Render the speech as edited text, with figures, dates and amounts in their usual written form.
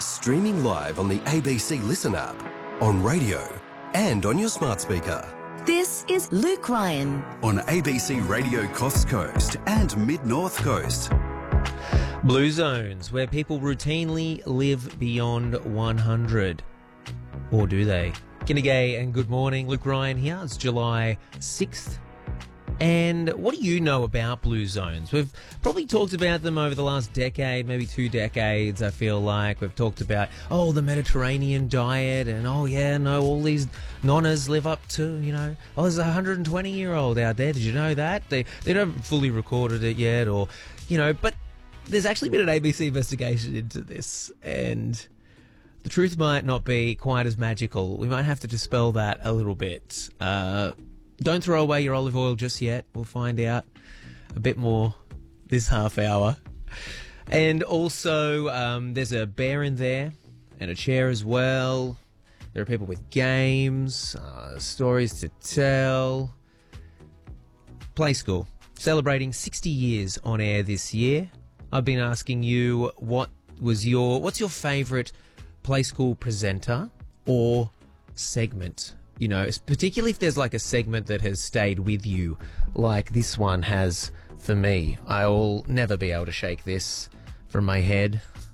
streaming live on the ABC Listen app, on radio and on your smart speaker. This is Luke Ryan on ABC Radio Coast Coast and Mid-North Coast. Blue zones, where people routinely live beyond 100. Or do they? G'day and good morning. Luke Ryan here. It's July 6th. And what do you know about blue zones? We've probably talked about them over the last decade, maybe 2 decades, I feel like. We've talked about, the Mediterranean diet and, all these nonnas live up to, there's a 120-year-old out there. Did you know that? They haven't fully recorded it yet but there's actually been an ABC investigation into this, and the truth might not be quite as magical. We might have to dispel that a little bit. Don't throw away your olive oil just yet. We'll find out a bit more this half hour. And also, there's a bear in there and a chair as well. There are people with games, stories to tell. Play School, celebrating 60 years on air this year. I've been asking you, what's your favourite Play School presenter or segment? Particularly if there's like a segment that has stayed with you, like this one has for me. I'll never be able to shake this from my head.